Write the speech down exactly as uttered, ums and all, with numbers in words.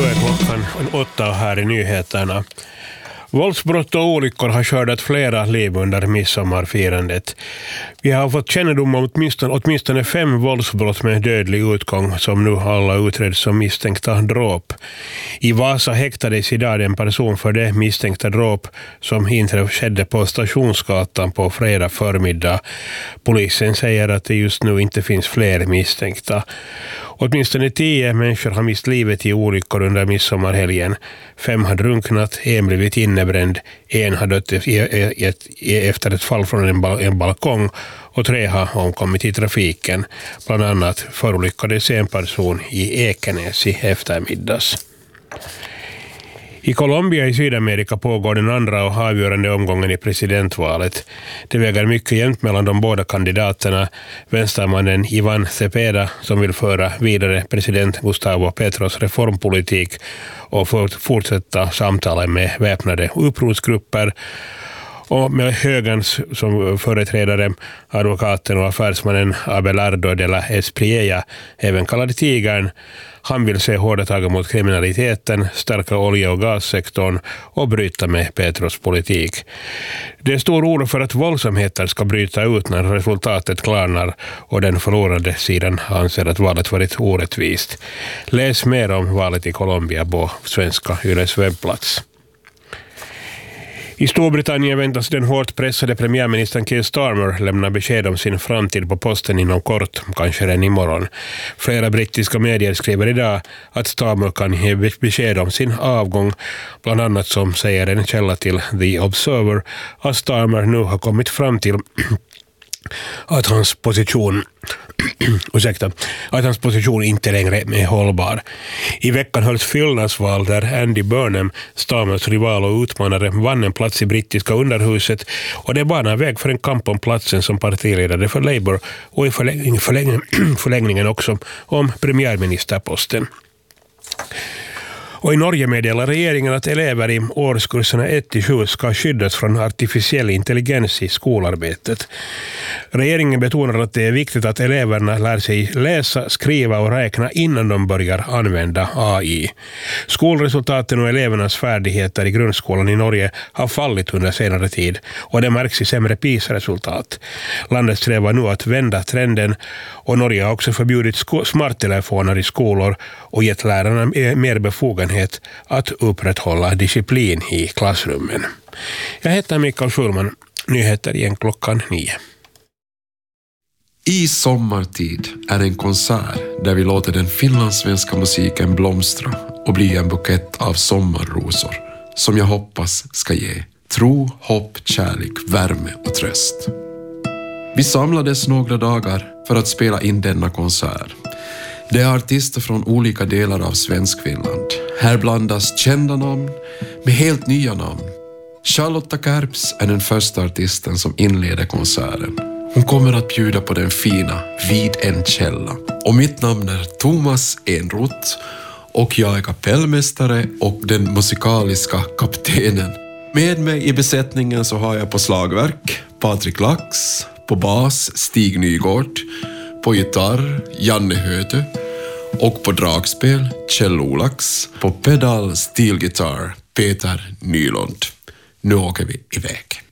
är klockan åtta här i nyheterna. Våldsbrott och olyckor har skördat flera liv under midsommarfirandet. Vi har fått kännedom om åtminstone, åtminstone fem våldsbrott med dödlig utgång som nu alla utreds som misstänkta dråp. I Vasa häktades idag en person för det misstänkta dråp som inträff skedde på Stationsgatan på fredag förmiddag. Polisen säger att det just nu inte finns fler misstänkta. Åtminstone tio människor har mist livet i olyckor under midsommarhelgen. Fem har drunknat, en blivit innebränd, en har dött efter ett fall från en, bal- en balkong och tre har omkommit i trafiken. Bland annat förolyckades en person i Ekenäs i eftermiddags. I Colombia i Sydamerika pågår den andra och avgörande omgången i presidentvalet. Det väger mycket jämnt mellan de båda kandidaterna. Vänstermannen Ivan Cepeda som vill föra vidare president Gustavo Petros reformpolitik och fortsätta samtala med väpnade upprorsgrupper. Och med högerns som företrädare advokaten och affärsmannen Abelardo de la Espriella, även kallad Tigern. Han vill se hårda tag mot kriminaliteten, stärka olje- och gassektorn och bryta med Petros politik. Det är stor oro för att våldsamheter ska bryta ut när resultatet klarnar och den förlorade sidan anser att valet varit orättvist. Läs mer om valet i Colombia på svenska Yles webbplats. I Storbritannien väntas den hårt pressade premiärministern Keir Starmer lämna besked om sin framtid på posten inom kort, kanske redan imorgon. Flera brittiska medier skriver idag att Starmer kan ge besked om sin avgång, bland annat som säger en källa till The Observer att Starmer nu har kommit fram till att hans position ursäkta, att hans position inte längre är hållbar. I veckan hölls fyllnadsval där Andy Burnham, Starmers rival och utmanare, vann en plats i brittiska underhuset och det banar väg för en kamp om platsen som partiledare för Labour och i förläng- förläng- förlängningen också om premiärministerposten. Och i Norge meddelar regeringen att elever i årskurserna ett till sju ska skyddas från artificiell intelligens i skolarbetet. Regeringen betonar att det är viktigt att eleverna lär sig läsa, skriva och räkna innan de börjar använda A I. Skolresultaten och elevernas färdigheter i grundskolan i Norge har fallit under senare tid och det märks i sämre PISA-resultat. Landet strävar nu att vända trenden och Norge har också förbjudit sko- smarttelefoner i skolor och gett lärarna mer befogenhet att upprätthålla disciplin i klassrummen. Jag heter Mikael Schulman, nyheter igen klockan nio. I sommartid är en konsert där vi låter den finlandssvenska musiken blomstra och bli en bukett av sommarrosor som jag hoppas ska ge tro, hopp, kärlek, värme och tröst. Vi samlades några dagar för att spela in denna konsert. Det är artister från olika delar av Svenskfinland. Här blandas kända namn med helt nya namn. Charlotta Kärps är den första artisten som inleder konserten. Hon kommer att bjuda på den fina Vid en källa. Och mitt namn är Thomas Enroth och jag är kapellmästare och den musikaliska kaptenen. Med mig i besättningen så har jag på slagverk Patrik Lax, på bas Stig Nygård, på gitarr Janne Höte och på dragspel Kjell Olax, på pedal stilgitarr Peter Nylund. Nu åker vi iväg.